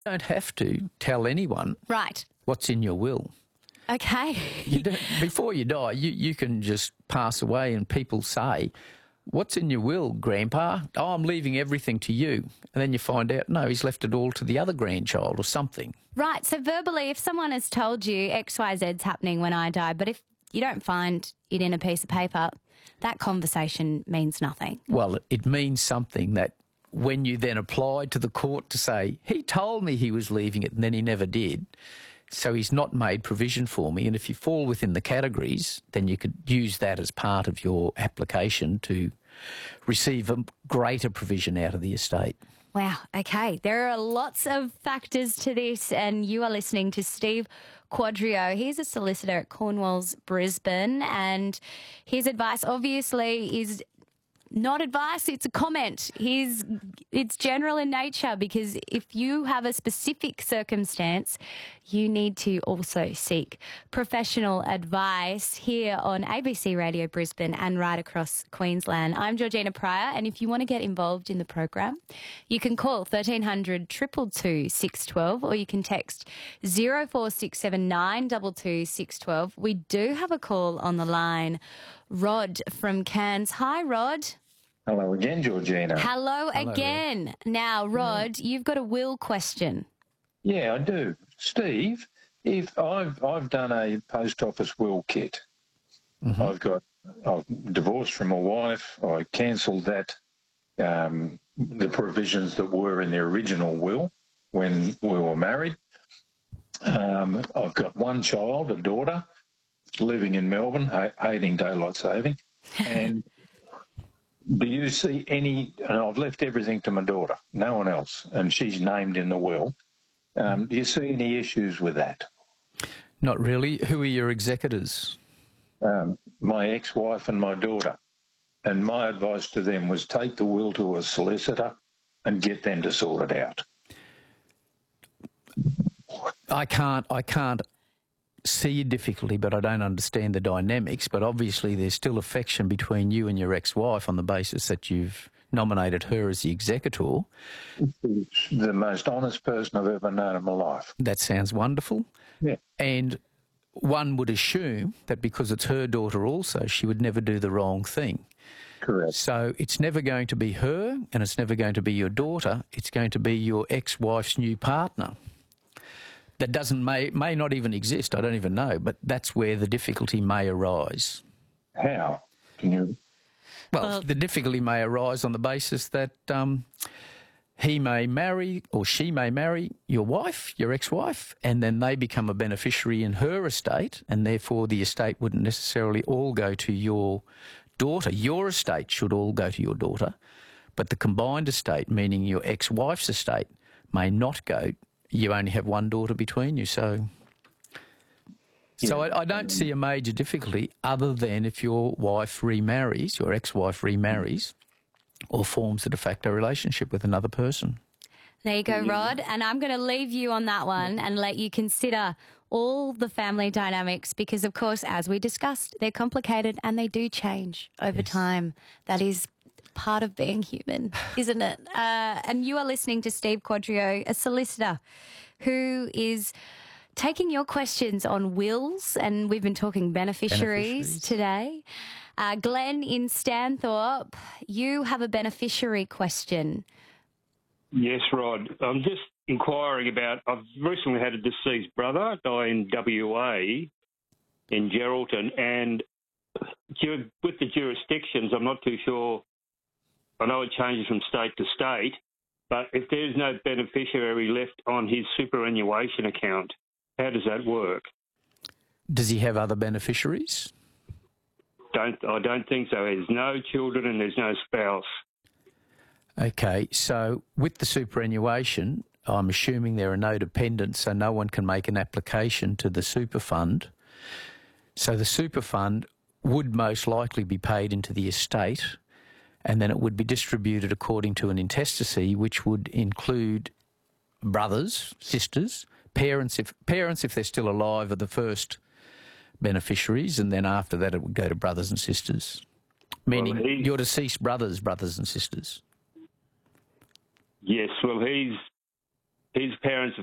don't have to tell anyone Right. what's in your will. Okay. Before you die, you can just pass away and people say, what's in your will, Grandpa? Oh, I'm leaving everything to you. And then you find out, no, he's left it all to the other grandchild or something. Right. So verbally, if someone has told you XYZ's happening when I die, but if you don't find it in a piece of paper, that conversation means nothing. Well, it means something that when you then apply to the court to say, he told me he was leaving it and then he never did, so he's not made provision for me. And if you fall within the categories, then you could use that as part of your application to receive a greater provision out of the estate. Wow. Okay. There are lots of factors to this, and you are listening to Steve Quadrio. He's a solicitor at Cornwalls, Brisbane, and his advice obviously is not advice, it's a comment. It's general in nature, because if you have a specific circumstance, you need to also seek professional advice here on ABC Radio Brisbane and right across Queensland. I'm Georgina Pryor, and if you want to get involved in the program, you can call 1300 222 612, or you can text 04679 22 612. We do have a call on the line. Rod from Cairns. Hi, Rod. Hello again, Georgina. Hello again. Now, Rod, you've got a will question. Yeah, I do. Steve, if I've done a post office will kit. I've divorced from my wife. I cancelled that, the provisions that were in the original will when we were married. I've got one child, a daughter, living in Melbourne, hating daylight saving. And do you see any, and I've left everything to my daughter, no one else, and she's named in the will. Do you see any issues with that? Not really. Who are your executors? My ex-wife and my daughter. And my advice to them was take the will to a solicitor and get them to sort it out. I can't see a difficulty, but I don't understand the dynamics. But obviously there's still affection between you and your ex-wife on the basis that you've nominated her as the executor. She's the most honest person I've ever known in my life. That sounds wonderful. Yeah. And one would assume that because it's her daughter also, she would never do the wrong thing. Correct. So it's never going to be her and it's never going to be your daughter. It's going to be your ex-wife's new partner. That may not even exist, I don't even know, but that's where the difficulty may arise. How? Can you... Well, the difficulty may arise on the basis that he may marry or she may marry your wife, your ex-wife, and then they become a beneficiary in her estate, and therefore the estate wouldn't necessarily all go to your daughter. Your estate should all go to your daughter, but the combined estate, meaning your ex-wife's estate, may not go. You only have one daughter between you, so I don't see a major difficulty other than if your wife remarries, your ex-wife remarries, or forms a de facto relationship with another person. There you go, Rod. And I'm going to leave you on that one and let you consider all the family dynamics because, of course, as we discussed, they're complicated and they do change over time. That is part of being human, isn't it? And you are listening to Steve Quadrio, a solicitor who is taking your questions on wills, and we've been talking beneficiaries today. Glenn in Stanthorpe, you have a beneficiary question. Yes, Rod. I'm just inquiring about, I've recently had a deceased brother die in WA, in Geraldton, and with the jurisdictions, I'm not too sure. I know it changes from state to state, but if there's no beneficiary left on his superannuation account, how does that work? Does he have other beneficiaries? I don't think so. There's no children and there's no spouse. Okay, so with the superannuation, I'm assuming there are no dependents, so no one can make an application to the super fund. So the super fund would most likely be paid into the estate, and then it would be distributed according to an intestacy, which would include brothers, sisters, parents if they're still alive are the first beneficiaries, and then after that it would go to brothers and sisters, meaning your deceased brothers and sisters. Yes, well, he's his parents